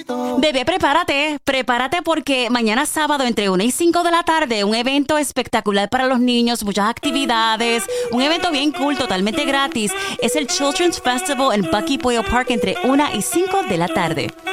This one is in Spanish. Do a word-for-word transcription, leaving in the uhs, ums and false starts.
Bebé, prepárate, prepárate porque mañana sábado entre una y cinco de la tarde, un evento espectacular para los niños, muchas actividades, un evento bien cool, totalmente gratis. Es el Children's Festival en Bucky Puyo Park entre una y cinco de la tarde.